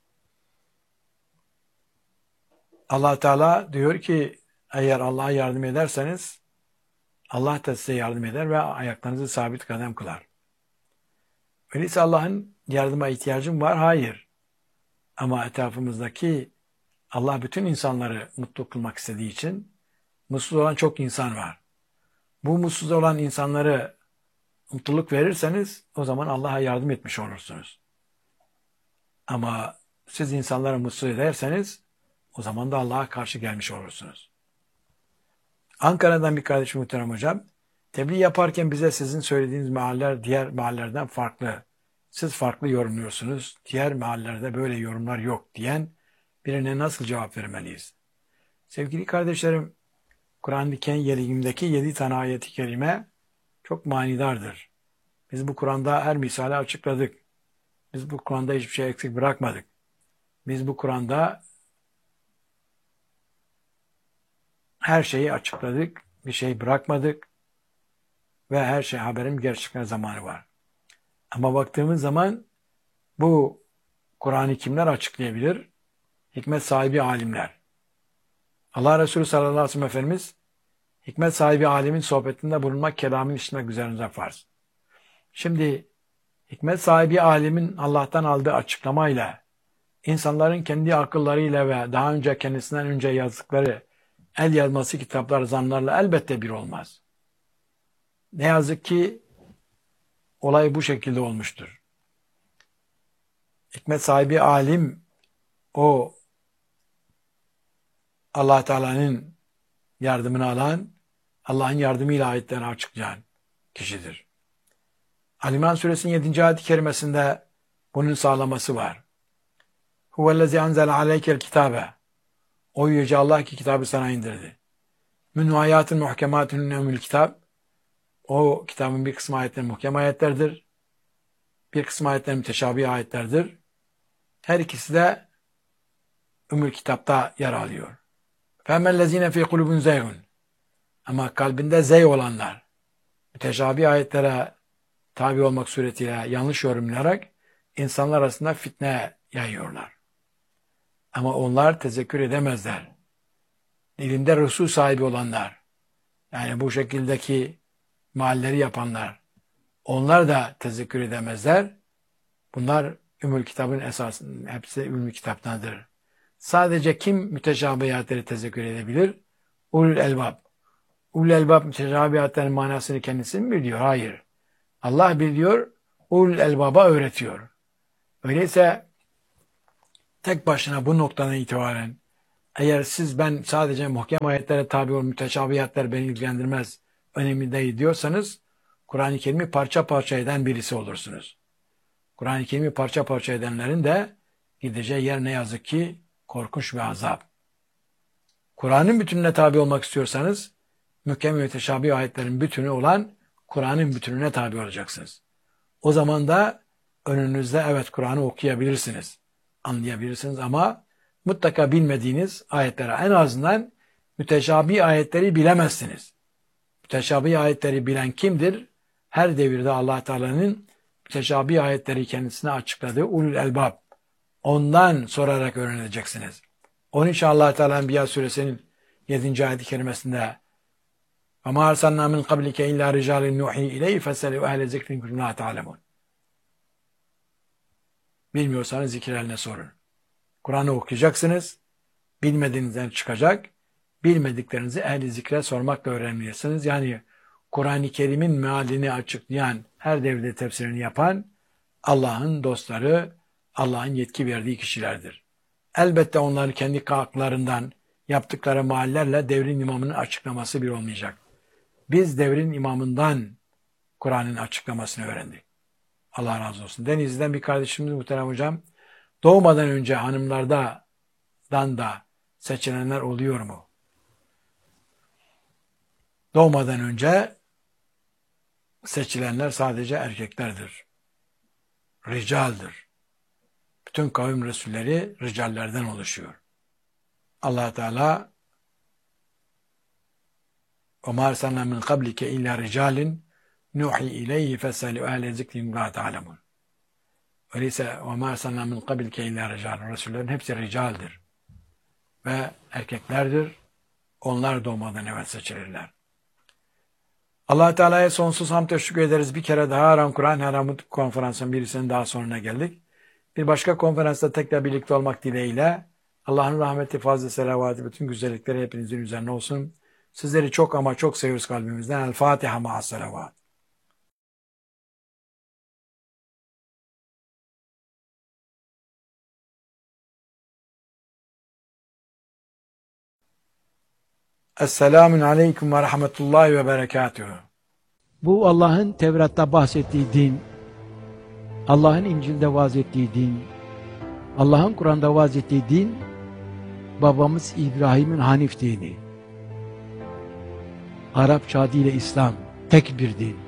Allah Teala diyor ki, eğer Allah'a yardım ederseniz Allah da size yardım eder ve ayaklarınızı sabit kadem kılar. Öyleyse Allah'ın yardıma ihtiyacım var? Hayır. Ama etrafımızdaki Allah bütün insanları mutlu kılmak istediği için mutsuz olan çok insan var. Bu mutsuz olan insanları mutluluk verirseniz o zaman Allah'a yardım etmiş olursunuz. Ama siz insanları mutsuz ederseniz o zaman da Allah'a karşı gelmiş olursunuz. Ankara'dan bir kardeşim muhterem hocam, tebliğ yaparken bize sizin söylediğiniz mealler diğer meallerden farklı. Siz farklı yorumluyorsunuz. Diğer meallerde böyle yorumlar yok diyen birine nasıl cevap vermeliyiz? Sevgili kardeşlerim, Kur'an-ı Kerim'deki yedi tane ayet-i kerime çok manidardır. Biz bu Kur'an'da her misali açıkladık. Biz bu Kur'an'da hiçbir şey eksik bırakmadık. Biz bu Kur'an'da her şeyi açıkladık, bir şey bırakmadık ve her şey haberin gerçekten zamanı var. Ama baktığımız zaman bu Kur'an'ı kimler açıklayabilir? Hikmet sahibi alimler. Allah Resulü sallallahu aleyhi ve sellem Efendimiz, hikmet sahibi alimin sohbetinde bulunmak, kelamın işitmek üzerinize farz. Şimdi hikmet sahibi alimin Allah'tan aldığı açıklamayla, insanların kendi akıllarıyla ve daha önce kendisinden önce yazdıkları el yazması kitaplar, zanlarla elbette bir olmaz. Ne yazık ki olay bu şekilde olmuştur. Hikmet sahibi alim, o Allah Teala'nın yardımını alan, Allah'ın yardımıyla ayetlerini açıklayan kişidir. Ali-İmran suresinin yedinci ayet-i kerimesinde bunun sağlaması var. Huvellezî anzele aleykel kitâbe. O yüce Allah ki kitabı sana indirdi. Minhu ayatun muhkematun ümmül kitap. O kitabın bir kısmı ayetleri muhkem ayetlerdir. Bir kısmı ayetleri müteşabih ayetlerdir. Her ikisi de ümmül kitapta yer alıyor. Femmellezîne fî kulubun zeyhun. Ama kalbinde zey olanlar, müteşabih ayetlere tabi olmak suretiyle yanlış yorumlayarak insanlar arasında fitne yayıyorlar. Ama onlar tezekkür edemezler. Dilinde rusu sahibi olanlar, yani bu şekildeki mealleri yapanlar, onlar da tezekkür edemezler. Bunlar Ümmül Kitab'ın esasında, hepsi Ümmül Kitap'tandır. Sadece kim müteşabihatleri tezekkür edebilir? Ulul elbab. Ulul elbab müteşabihatlerin manasını kendisi mi biliyor? Hayır. Allah biliyor, ulul elbaba öğretiyor. Öyleyse tek başına bu noktadan itibaren eğer siz ben sadece muhkem ayetlere tabi ol, müteşabihiyatlar beni ilgilendirmez, önemli değil diyorsanız Kur'an-ı Kerim'i parça parça eden birisi olursunuz. Kur'an-ı Kerim'i parça parça edenlerin de gideceği yer ne yazık ki korkunç bir azap. Kur'an'ın bütününe tabi olmak istiyorsanız muhkem ve müteşabih ayetlerin bütünü olan Kur'an'ın bütününe tabi olacaksınız. O zaman da önünüzde evet Kur'an'ı okuyabilirsiniz, anlayabilirsiniz ama mutlaka bilmediğiniz ayetlere en azından müteşabih ayetleri bilemezsiniz. Müteşabih ayetleri bilen kimdir? Her devirde Allah Teala'nın müteşabih ayetleri kendisine açıkladığı ulul elbab. Ondan sorarak öğreneceksiniz. Onun için Allah Teala Enbiya suresinin yedinci ayet-i kerimesinde وَمَا أَرْسَلْنَا مِنْ قَبْلِكَ اِلَّا رِجَالٍ نُوحِي اِلَيْهِ فَاسْأَلُوا اَهْلَ ذِكْرٍ إِن كُنتُمْ لَا تَعْلَمُونَ. Bilmiyorsanız zikir ehline sorun. Kur'an'ı okuyacaksınız. Bilmediğinizden çıkacak. Bilmediklerinizi ehli zikre sormakla öğrenmelisiniz. Yani Kur'an-ı Kerim'in mealini açıklayan, her devirde tefsirini yapan Allah'ın dostları, Allah'ın yetki verdiği kişilerdir. Elbette onların kendi haklarından yaptıkları meallerle devrin imamının açıklaması bir olmayacak. Biz devrin imamından Kur'an'ın açıklamasını öğrendik. Allah razı olsun. Denizli'den bir kardeşimiz muhterem hocam, doğmadan önce hanımlardan da seçilenler oluyor mu? Doğmadan önce seçilenler sadece erkeklerdir. Ricaldir. Bütün kavim resulleri ricallerden oluşuyor. Allah Teala وَمَا أَرْسَلْنَا مِنْ قَبْلِكَ اِلَّا رِجَالٍ نُوحِي اِلَيْهِ فَاسْأَلُوا اَهْلَ ذِكْرٍ إِن كُنتُمْ لَا تَعْلَمُونَ. Öyleyse وَمَا أَرْسَلْنَا مِنْ قَبْلِكَ اِلَّا رِجَالٍ. Resullerin hepsi ricaldir. Ve erkeklerdir. Onlar doğmadan evvel seçilirler. Allah Teala'ya sonsuz hamd teşekkür ederiz. Bir kere daha Haram Kur'an Haram konferansının birisinin daha sonuna geldik. Bir başka konferansta tekrar birlikte olmak dileğiyle Allah'ın rahmeti, fazla selavatı, bütün güzellikleri hepinizin üzerine olsun. Sizleri çok ama çok seviyoruz kalbimizden. El Fatiha ma'as selavat. Esselamun aleyküm ve rahmetullahi ve berekatuhu. Bu Allah'ın Tevrat'ta bahsettiği din, Allah'ın İncil'de vaaz ettiği din, Allah'ın Kur'an'da vaaz ettiği din, babamız İbrahim'in Hanif dini. Arapça adıyla İslam, tek bir din.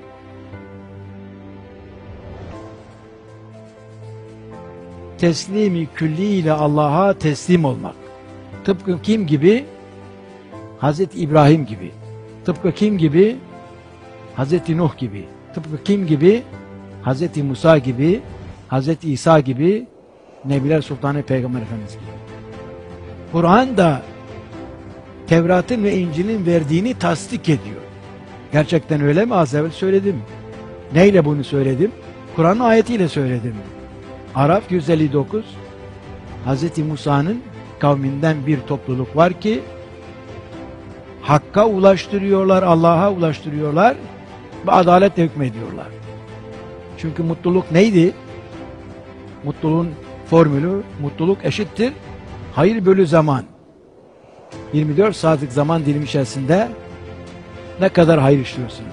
Teslimi külli ile Allah'a teslim olmak. Tıpkı kim gibi? Hazreti İbrahim gibi. Tıpkı kim gibi? Hazreti Nuh gibi. Tıpkı kim gibi? Hazreti Musa gibi, Hazreti İsa gibi, Nebiler Sultanı Peygamber Efendimiz gibi. Kur'an da Tevrat'ın ve İncil'in verdiğini tasdik ediyor. Gerçekten öyle mi? Az evvel söyledim. Neyle bunu söyledim? Kur'an'ın ayetiyle söyledim. Araf yüz elli dokuz, Hazreti Musa'nın kavminden bir topluluk var ki Hakk'a ulaştırıyorlar, Allah'a ulaştırıyorlar ve adaletle hükmediyorlar. Çünkü mutluluk neydi? Mutluluğun formülü, mutluluk eşittir hayır bölü zaman. yirmi dört saatlik zaman dilimi içerisinde ne kadar hayır işliyorsunuz?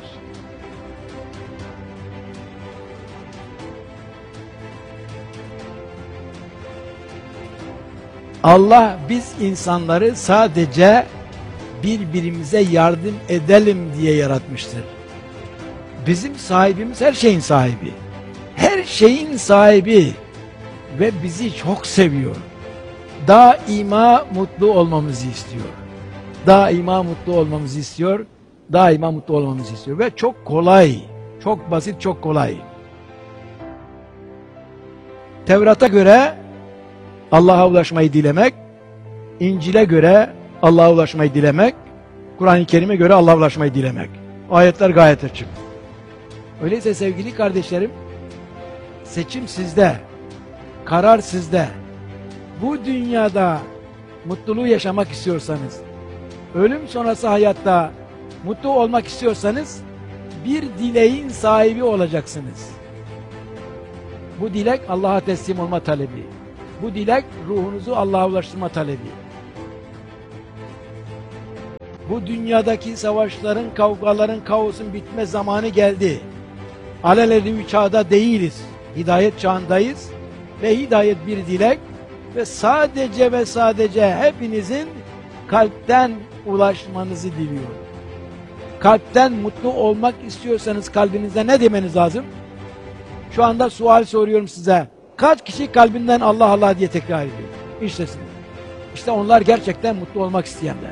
Allah biz insanları sadece birbirimize yardım edelim diye yaratmıştır. Bizim sahibimiz her şeyin sahibi. Her şeyin sahibi ve bizi çok seviyor. Daima mutlu olmamızı istiyor. Daima mutlu olmamızı istiyor. Daima mutlu olmamızı istiyor ve çok kolay, çok basit, çok kolay. Tevrat'a göre Allah'a ulaşmayı dilemek, İncil'e göre Allah'a ulaşmayı dilemek, Kur'an-ı Kerim'e göre Allah'a ulaşmayı dilemek. Ayetler gayet açık. Öyleyse sevgili kardeşlerim, seçim sizde, karar sizde. Bu dünyada mutluluğu yaşamak istiyorsanız, ölüm sonrası hayatta mutlu olmak istiyorsanız, bir dileğin sahibi olacaksınız. Bu dilek Allah'a teslim olma talebi. Bu dilek ruhunuzu Allah'a ulaştırma talebi. Bu dünyadaki savaşların, kavgaların, kaosun bitme zamanı geldi. Alelade bir çağda değiliz. Hidayet çağındayız. Ve hidayet bir dilek. Ve sadece ve sadece hepinizin kalpten ulaşmanızı diliyorum. Kalpten mutlu olmak istiyorsanız kalbinizde ne demeniz lazım? Şu anda sual soruyorum size. Kaç kişi kalbinden Allah Allah diye tekrar ediyor? İşte siz. İşte onlar gerçekten mutlu olmak isteyenler.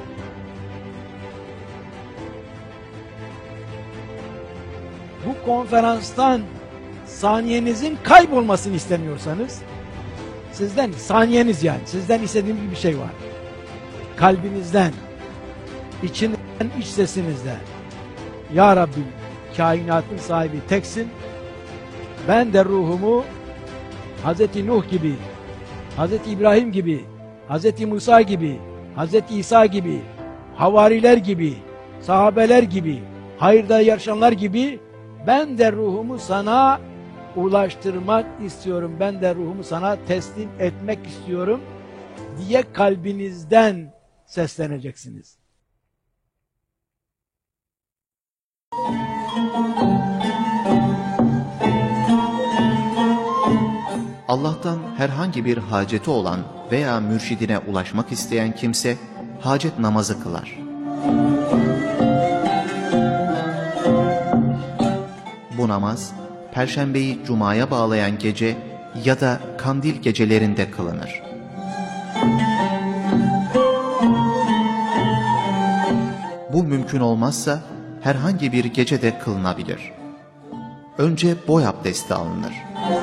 Bu konferanstan saniyenizin kaybolmasını istemiyorsanız, sizden saniyeniz yani, sizden istediğim bir şey var. Kalbinizden, içinden, iç sesinizde. Ya Rabbi, kainatın sahibi teksin. Ben de ruhumu Hazreti Nuh gibi, Hazreti İbrahim gibi, Hazreti Musa gibi, Hazreti İsa gibi, havariler gibi, sahabeler gibi, hayırda yarışanlar gibi ben de ruhumu sana ulaştırmak istiyorum. Ben de ruhumu sana teslim etmek istiyorum diye kalbinizden sesleneceksiniz. Allah'tan herhangi bir haceti olan veya mürşidine ulaşmak isteyen kimse hacet namazı kılar. Bu namaz, Perşembeyi Cuma'ya bağlayan gece ya da kandil gecelerinde kılınır. Bu mümkün olmazsa herhangi bir gecede kılınabilir. Önce boy abdesti alınır.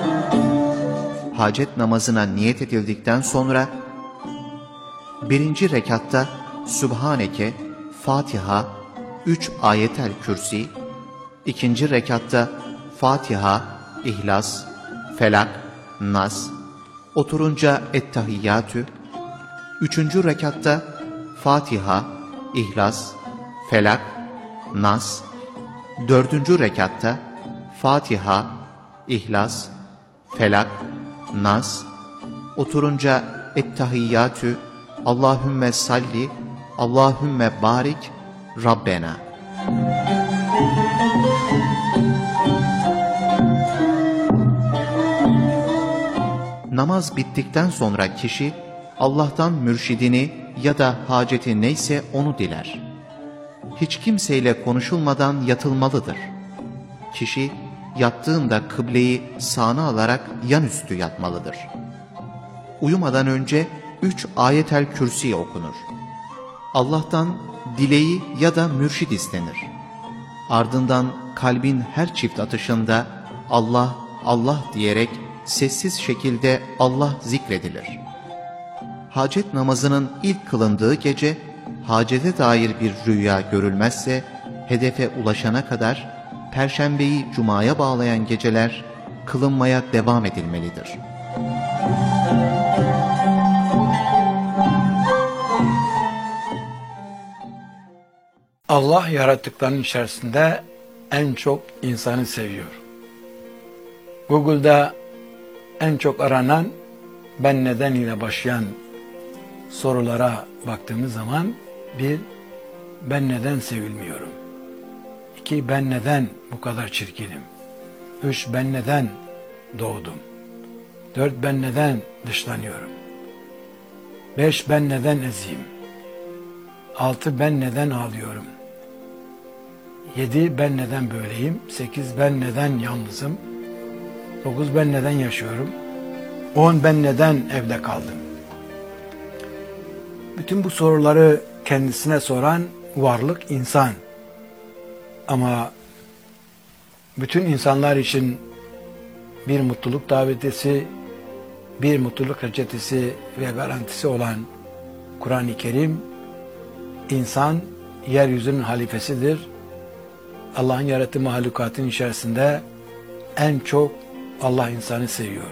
Hacet namazına niyet edildikten sonra birinci rekatta Sübhaneke, Fatiha, üç ayetel kürsi, ikinci rekatta Fatiha, İhlas, Felak, Nas, oturunca Ettehiyyatü, üçüncü rekatta Fatiha, İhlas, Felak, Nas, dördüncü rekatta Fatiha, İhlas, Felak, Nas, oturunca Ettehiyyatü, Allahümme salli, Allahümme barik, Rabbena. Namaz bittikten sonra kişi Allah'tan mürşidini ya da haceti neyse onu diler. Hiç kimseyle konuşulmadan yatılmalıdır. Kişi yattığında kıbleyi sağına alarak yanüstü yatmalıdır. Uyumadan önce üç ayetel kürsi okunur. Allah'tan dileği ya da mürşid istenir. Ardından kalbin her çift atışında Allah, Allah diyerek sessiz şekilde Allah zikredilir. Hacet namazının ilk kılındığı gece, hacete dair bir rüya görülmezse, hedefe ulaşana kadar Perşembeyi Cuma'ya bağlayan geceler kılınmaya devam edilmelidir. Allah yarattıklarının içerisinde en çok insanı seviyor. Google'da en çok aranan ben neden ile başlayan sorulara baktığımız zaman bir, ben neden sevilmiyorum? İki, ben neden bu kadar çirkinim? Üç, ben neden doğdum? Dört, ben neden dışlanıyorum? Beş, ben neden eziyim? Altı, ben neden ağlıyorum? Yedi, ben neden böyleyim? Sekiz, ben neden yalnızım? Dokuz, ben neden yaşıyorum? On, ben neden evde kaldım? Bütün bu soruları kendisine soran varlık insan. Ama bütün insanlar için bir mutluluk davetisi, bir mutluluk reçetesi ve garantisi olan Kur'an-ı Kerim, insan yeryüzünün halifesidir. Allah'ın yarattığı mahlukatın içerisinde en çok Allah insanı seviyor.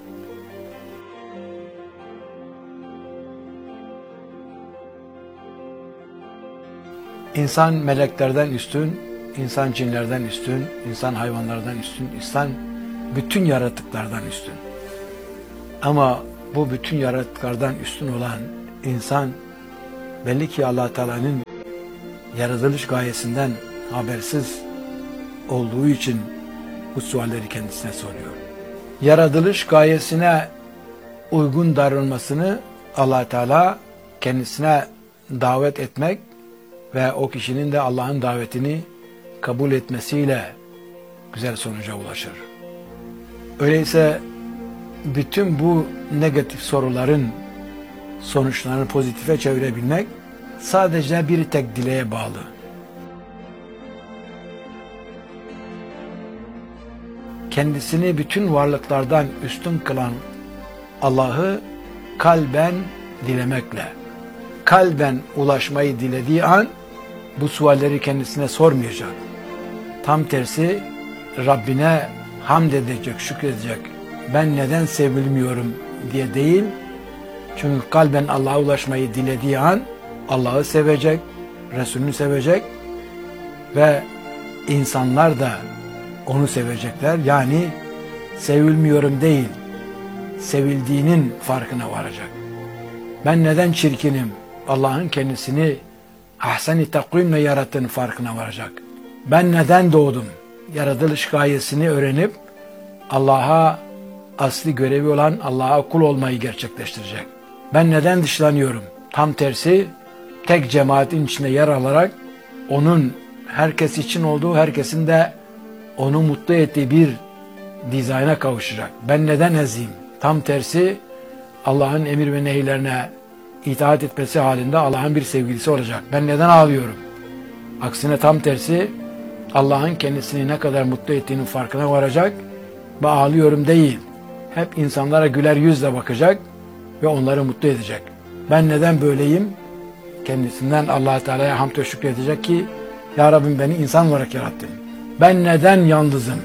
İnsan meleklerden üstün, insan cinlerden üstün, insan hayvanlardan üstün, insan bütün yaratıklardan üstün. Ama bu bütün yaratıklardan üstün olan insan belli ki Allah Teala'nın yaratılış gayesinden habersiz olduğu için bu sualleri kendisine soruyor. Yaratılış gayesine uygun davranmasını Allah Teala kendisine davet etmek ve o kişinin de Allah'ın davetini kabul etmesiyle güzel sonuca ulaşır. Öyleyse bütün bu negatif soruların sonuçlarını pozitife çevirebilmek sadece bir tek dileğe bağlı. Kendisini bütün varlıklardan üstün kılan Allah'ı kalben dilemekle, kalben ulaşmayı dilediği an bu sualleri kendisine sormayacak. Tam tersi Rabbine hamd edecek, şükredecek. Ben neden sevilmiyorum diye değil. Çünkü kalben Allah'a ulaşmayı dilediği an Allah'ı sevecek, Resulünü sevecek ve insanlar da onu sevecekler. Yani sevilmiyorum değil, sevildiğinin farkına varacak. Ben neden çirkinim? Allah'ın kendisini ahsen-i takvimle yarattığının farkına varacak. Ben neden doğdum? Yaratılış gayesini öğrenip Allah'a asli görevi olan Allah'a kul olmayı gerçekleştirecek. Ben neden dışlanıyorum? Tam tersi tek cemaatin içinde yer alarak onun herkes için olduğu, herkesin de onu mutlu ettiği bir dizayna kavuşacak. Ben neden eziyim? Tam tersi Allah'ın emir ve nehirlerine itaat etmesi halinde Allah'ın bir sevgilisi olacak. Ben neden ağlıyorum? Aksine tam tersi Allah'ın kendisini ne kadar mutlu ettiğinin farkına varacak ve ağlıyorum değil. Hep insanlara güler yüzle bakacak ve onları mutlu edecek. Ben neden böyleyim? Kendisinden Allah Teala'ya hamd ve şükredecek ki Ya Rabbim beni insan olarak yarattın. Ben neden yalnızım?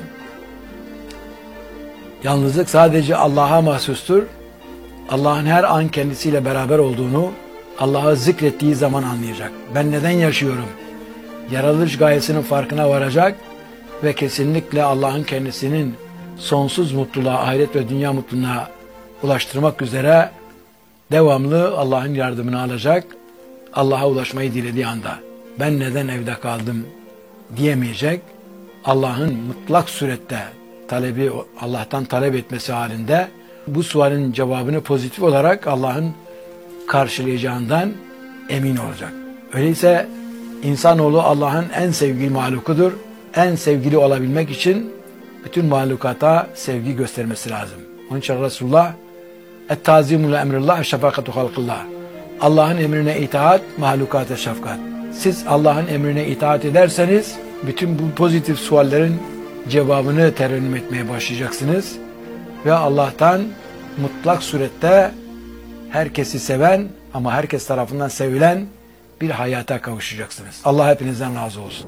Yalnızlık sadece Allah'a mahsustur. Allah'ın her an kendisiyle beraber olduğunu Allah'ı zikrettiği zaman anlayacak. Ben neden yaşıyorum? Yaratılış gayesinin farkına varacak ve kesinlikle Allah'ın kendisinin sonsuz mutluluğa, ahiret ve dünya mutluluğuna ulaştırmak üzere devamlı Allah'ın yardımını alacak. Allah'a ulaşmayı dilediği anda ben neden evde kaldım diyemeyecek. Allah'ın mutlak surette talebi, Allah'tan talep etmesi halinde bu sualin cevabını pozitif olarak Allah'ın karşılayacağından emin olacak. Öyleyse insanoğlu Allah'ın en sevgili mahlukudur. En sevgili olabilmek için bütün mahlukata sevgi göstermesi lazım. Onun için Resulullah et-tazimu li emrillah şefakatu halkillah. Allah'ın emrine itaat, mahlukata şefkat. Siz Allah'ın emrine itaat ederseniz bütün bu pozitif suallerin cevabını terennüm etmeye başlayacaksınız ve Allah'tan mutlak surette herkesi seven ama herkes tarafından sevilen bir hayata kavuşacaksınız. Allah hepinizden razı olsun.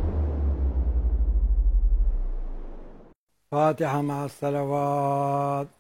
Fatiha ma'as salavat.